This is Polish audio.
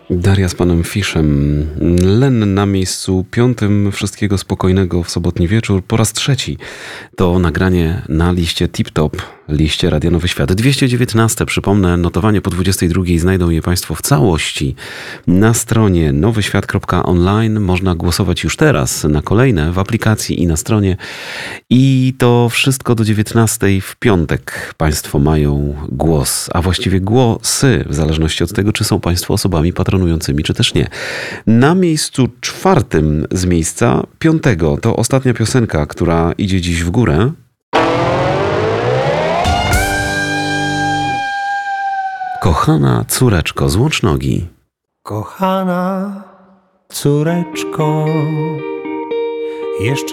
Daria z panem Fiszem. Len na miejscu piątym. Wszystkiego spokojnego w sobotni wieczór. Po raz trzeci to nagranie na liście Tip-Top, liście Radia Nowy Świat. 219, przypomnę, notowanie po 22 znajdą je państwo w całości na stronie nowyświat.online. Można głosować już teraz na kolejne w aplikacji i na stronie. I to wszystko do 19 w piątek państwo mają głos, a właściwie głosy, w zależności od tego, czy są państwo osobami patronującymi, czy też nie. Na miejscu czwartym z miejsca piątego to ostatnia piosenka, która idzie dziś w górę. Kochana córeczko, złącz nogi. Kochana córeczko, jeszcze